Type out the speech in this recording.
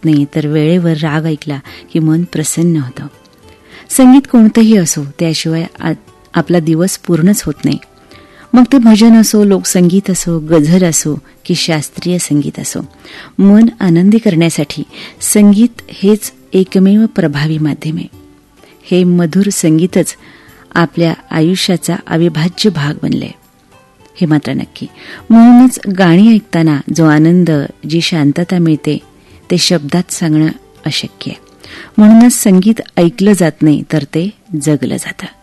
होत नाही, तर वेळेवर राग ऐकला की मन प्रसन्न होतं. संगीत कोणतंही असो, त्याशिवाय आपला दिवस पूर्णच होत नाही. मग ते भजन असो, लोकसंगीत असो, गझल असो की शास्त्रीय संगीत असो, मन आनंदी करण्यासाठी संगीत हेच एकमेव प्रभावी माध्यम आहे. हे मधुर संगीतच आपल्या आयुष्याचा अविभाज्य भाग बनले, हे मात्र नक्की. म्हणूनच गाणी ऐकताना जो आनंद, जी शांतता मिळते ते शब्दात सांगणं अशक्य आहे. म्हणूनच संगीत ऐकलं जात नाही, तर ते जगलं जातं.